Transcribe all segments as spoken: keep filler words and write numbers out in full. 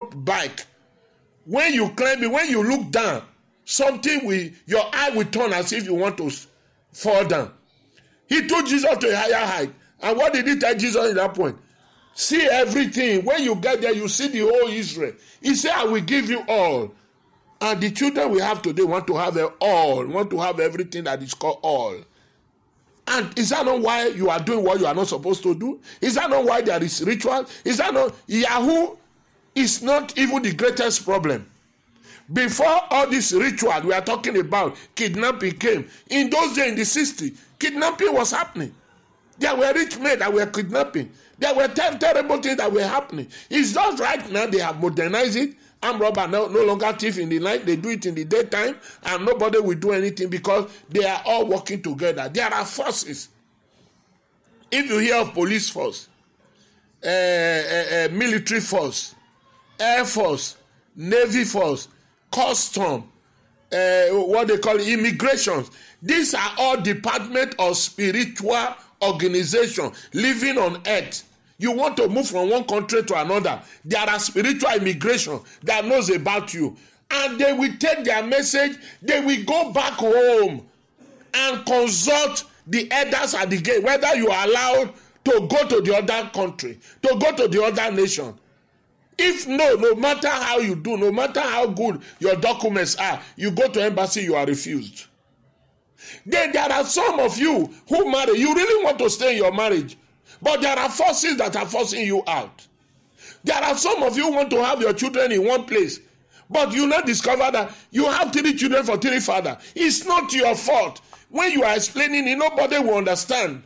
rope bike. When you climb it, when you look down, something will, your eye will turn as if you want to fall down. He took Jesus to a higher height. And what did he tell Jesus at that point? See everything. When you get there, you see the whole Israel. He said, I will give you all. And the children we have today want to have it all, want to have everything that is called all. And is that not why you are doing what you are not supposed to do? Is that not why there is ritual? Is that not, Yahoo is not even the greatest problem. Before all this ritual we are talking about, kidnapping came. In those days, in the sixties, kidnapping was happening. There were rich men that were kidnapping. There were ter- terrible things that were happening. It's just right now they have modernized it. Armed robber no, no longer thief in the night. They do it in the daytime, and nobody will do anything because they are all working together. There are forces. If you hear of police force, uh, uh, uh, military force, air force, navy force, custom, uh, what they call immigration, these are all departments of spiritual organization living on earth. You want to move from one country to another, there are spiritual immigration that knows about you, and they will take their message. They will go back home and consult the elders at the gate, whether you are allowed to go to the other country, to go to the other nation. If no, no matter how you do, no matter how good your documents are, you go to embassy, you are refused. Then there are some of you who marry. You really want to stay in your marriage, but there are forces that are forcing you out. There are some of you who want to have your children in one place, but you now discover that you have three children for three fathers. It's not your fault. When you are explaining it, nobody will understand.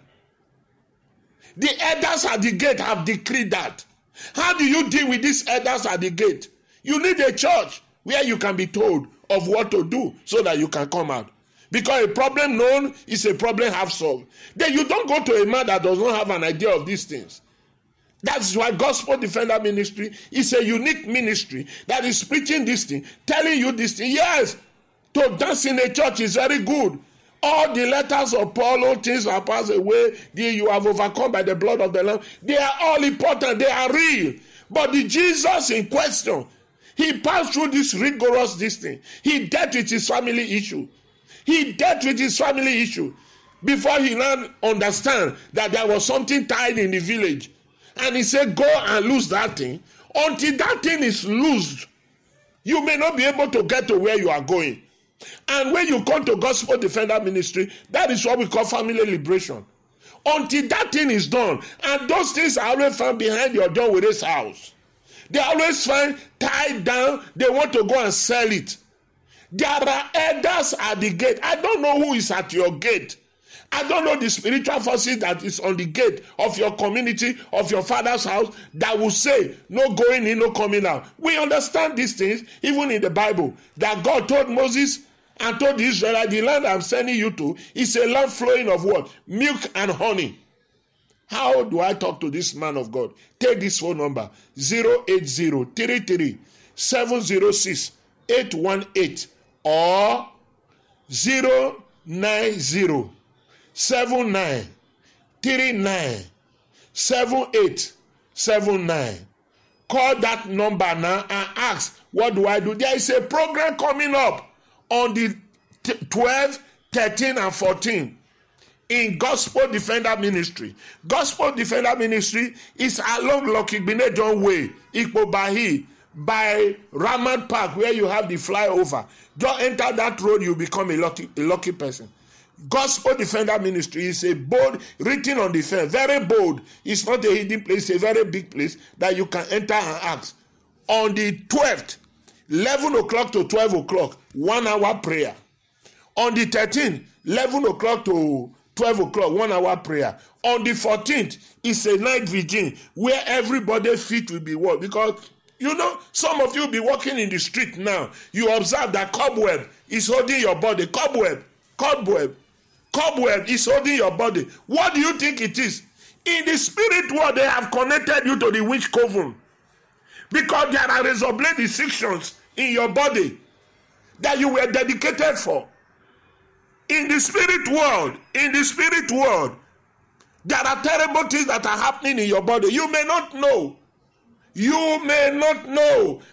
The elders at the gate have decreed that. How do you deal with these elders at the gate? You need a church where you can be told of what to do so that you can come out. Because a problem known is a problem half solved. Then you don't go to a man that does not have an idea of these things. That's why Gospel Defender Ministry is a unique ministry that is preaching this thing, telling you this thing. Yes, to dance in a church is very good. All the letters of Paul, all things are passed away. You have overcome by the blood of the Lamb. They are all important. They are real. But the Jesus in question, he passed through this rigorous this thing. He dealt with his family issue. He dealt with his family issue before he now understand that there was something tied in the village. And he said, go and lose that thing. Until that thing is loosed, you may not be able to get to where you are going. And when you come to Gospel Defender Ministry, that is what we call family liberation. Until that thing is done, and those things are always found behind your John Were's house. They always find tied down. They want to go and sell it. There are elders at the gate. I don't know who is at your gate. I don't know the spiritual forces that is on the gate of your community, of your father's house, that will say, no going in, no coming out. We understand these things, even in the Bible, that God told Moses and told the Israelites, the land I'm sending you to is a land flowing of what? Milk and honey. How do I talk to this man of God? Take this phone number, zero eight zero, three three, seven zero six, eight one eight or zero nine zero, seven nine three nine seven eight seven nine. Call that number now and ask, what do I do? There is a program coming up on the twelfth, thirteenth, and fourteenth in Gospel Defender Ministry. Gospel Defender Ministry is along Lucky Binejon Way, Ikpobahi, by Ramad Park, where you have the flyover. Just enter that road, you become a lucky, a lucky person. Gospel Defender Ministry is a bold, written on the fence, very bold. It's not a hidden place, it's a very big place that you can enter and ask. On the twelfth, eleven o'clock to twelve o'clock, one hour prayer. On the thirteenth, eleven o'clock to twelve o'clock, one hour prayer. On the fourteenth, it's a night vigil where everybody's feet will be washed. Because, you know, some of you will be walking in the street now. You observe that cobweb is holding your body. Cobweb, cobweb, cobweb is holding your body. What do you think it is? In the spirit world, they have connected you to the witch coven. Because there are razor blade incisions in your body that you were dedicated for. In the spirit world, in the spirit world, there are terrible things that are happening in your body. You may not know. You may not know.